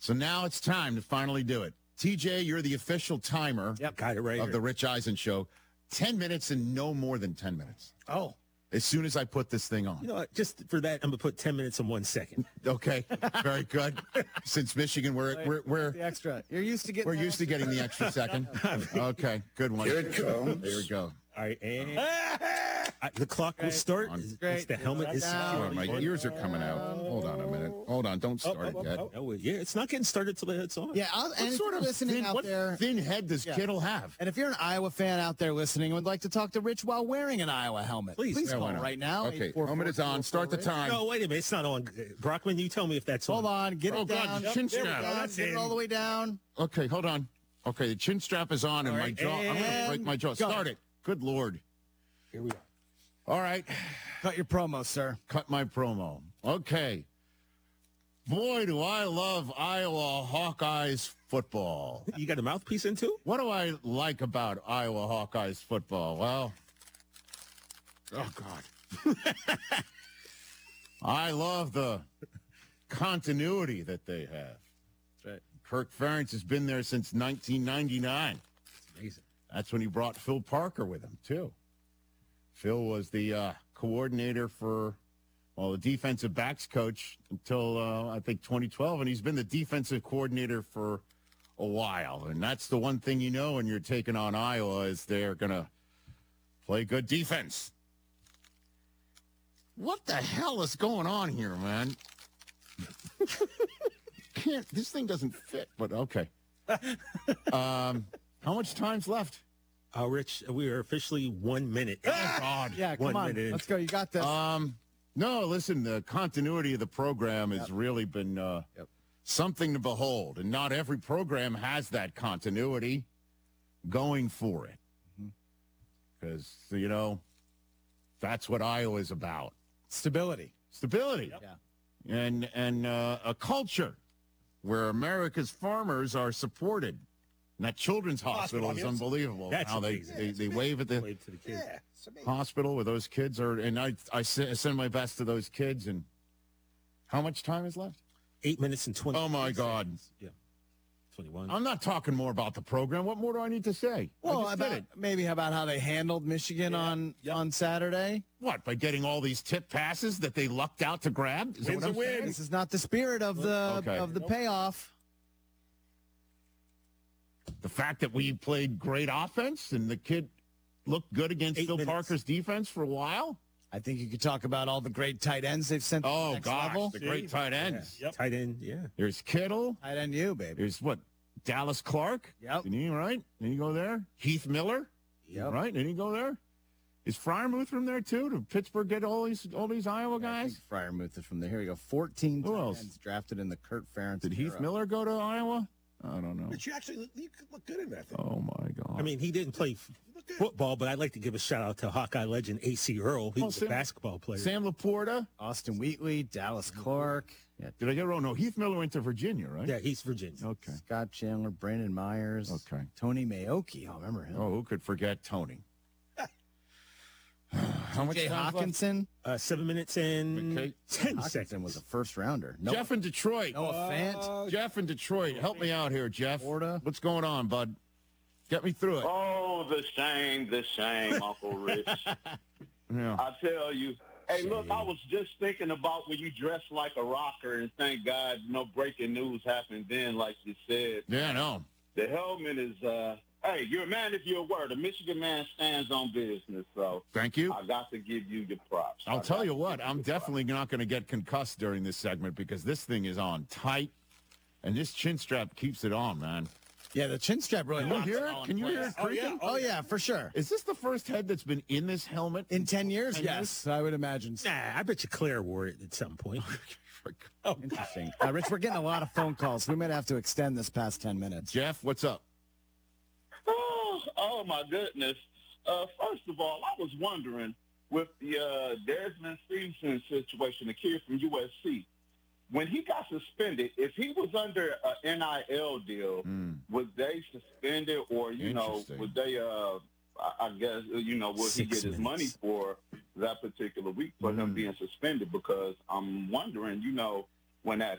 So now it's time to finally do it. TJ, you're the official timer Got it right of here. the Rich Eisen Show. 10 minutes and no more than 10 minutes. Oh, As soon as I put this thing on. You know what? Just for that, I'm going to put 10 minutes and 1 second. Okay, very good. Since Michigan, we're the extra. You're used to getting. getting the extra second. Okay, good one. Here it comes. There we go. All right, and the clock will start. It's the helmet is Oh, secure. my ears are coming out. Hold on a minute. Hold on. Don't start it yet. Oh, yeah, it's not getting started till it's on. Yeah, and if you're listening out what there, thin head does Kittle have? and if you're an Iowa fan out there listening and would like to talk to Rich while wearing an Iowa helmet, Please. please Yeah, call why not? right now. Okay, helmet is on. Start the time. No, wait a minute. It's not on. Brockman, you tell me if that's Hold on. on, get Oh, it God, down. your chin Get it strap. down, That's get it in. all the way down. Okay, hold on. Okay, the chin strap is on and my right, jaw. I'm going to and break my jaw. go. Start it. Good Lord. Here we are. All right. Cut your promo, sir. Cut my promo. Okay. Boy, do I love Iowa Hawkeyes football. You got a mouthpiece in too? What do I like about Iowa Hawkeyes football? Well, oh, God. I love the continuity that they have. That's right. Kirk Ferentz has been there since 1999. It's amazing. That's when he brought Phil Parker with him, too. Phil was the coordinator for, the defensive backs coach until, I think, 2012, and he's been the defensive coordinator for a while. And that's the one thing you know when you're taking on Iowa is they're going to play good defense. What the hell is going on here, man? This thing doesn't fit, but okay. How much time's left? Rich, we are officially 1 minute. Oh, God. Yeah, come 1 on. minute in. Let's go. You got this. No, listen, the continuity of the program has really been something to behold. And not every program has that continuity going for it. Because, that's what Iowa's about. Stability. Stability. Yeah. And a culture where America's farmers are supported. And that children's hospital is unbelievable. That's how amazing. they wave at the Wave to the kids. hospital where those kids are, and I send my best to those kids. And how much time is left? 8 minutes and 20. Oh, my God. Yeah. 21. I'm not talking more about the program. What more do I need to say? Well, I just did it. maybe about how they handled Michigan on Saturday. What, by getting all these tip passes that they lucked out to grab? Is that what I'm saying? This is not the spirit of the Okay. payoff. The fact that we played great offense and the kid looked good against 8 Phil minutes. Parker's defense for a while? I think you could talk about all the great tight ends they've sent to the Oh, next gosh, level. the great tight ends. Tight end, yeah. There's Kittle. Tight end you, baby. There's what? Dallas Clark? Yep. Didn't he, right? Didn't he go there? Heath Miller? Yep. Right? Didn't he go there? Is Fryermuth from there, too? Did Pittsburgh get all these Iowa guys? Fryermuth is from there. Here we go. 14 Who tight else? ends drafted in the Kurt Ferentz Did Heath era. Miller go to Iowa? I don't know. But you could look good in that thing. Oh, my God. I mean, he didn't play football, but I'd like to give a shout out to Hawkeye legend A.C. Earl. He was a Sam- basketball player. Sam Laporta? Austin Wheatley, Dallas Clark, Did I get it wrong? No, Heath Miller went to Virginia, right? Yeah, he's Virginia. Okay. Scott Chandler, Brandon Myers, Okay. Tony Maoki. I remember him. Oh, who could forget Tony? How much Jay time left? Hawkinson. 7 minutes and Okay. 10 Hawkinson seconds. was a first rounder. Jeff in Detroit. Noah Fant. Jeff in Detroit. Help me out here, Jeff. Florida. What's going on, bud? Get me through it. Oh, the shame, Uncle Rich. Yeah. I tell you. Hey, look, I was just thinking about when you dress like a rocker, and thank God no breaking news happened then, like you said. Yeah, no. The helmet is, hey, you're a man if you're a word. A Michigan man stands on business, so Thank you. I got to give you your props. I'll tell you what, I'm definitely not going to get concussed during this segment because this thing is on tight, and this chin strap keeps it on, man. Yeah, the chin strap really. Can you locks hear it it? all in Can you hear it place. creaking? Oh yeah, for sure. Is this the first head that's been in this helmet? In 10 years, 10 yes, I would imagine. So. Nah, I bet you Claire wore it at some point. Interesting. Rich, we're getting a lot of phone calls. We might have to extend this past 10 minutes. Jeff, what's up? Oh, my goodness. First of all, I was wondering, with the Desmond Stevenson situation, the kid from USC, when he got suspended, if he was under an NIL deal, would they suspend it, or, Interesting. would they, I guess, would he 6 get his minutes. money for that particular week for him being suspended? Because I'm wondering, when that